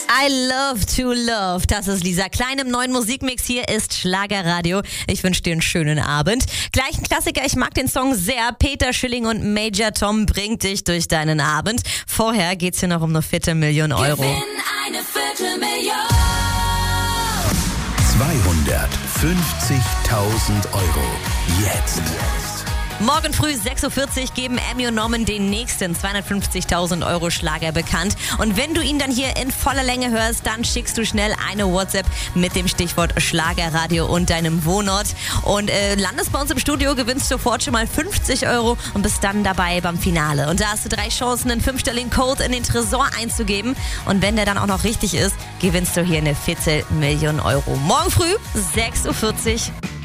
I love to love. Das ist Lisa Klein im neuen Musikmix. Hier ist Schlagerradio. Ich wünsche dir einen schönen Abend. Gleich ein Klassiker. Ich mag den Song sehr. Peter Schilling und Major Tom bringt dich durch deinen Abend. Vorher geht's hier noch um eine Viertelmillion Euro. Gewinn eine Viertelmillion. 250.000 Euro. Jetzt. Morgen früh 6.40 Uhr geben Emmy und Norman den nächsten 250.000 Euro Schlager bekannt. Und wenn du ihn dann hier in voller Länge hörst, dann schickst du schnell eine WhatsApp mit dem Stichwort Schlagerradio und deinem Wohnort. Und landest bei uns im Studio, gewinnst sofort schon mal 50 Euro und bist dann dabei beim Finale. Und da hast du 3 Chancen, einen 5-stelligen Code in den Tresor einzugeben. Und wenn der dann auch noch richtig ist, gewinnst du hier eine Viertelmillion Euro. Morgen früh 6.40 Uhr.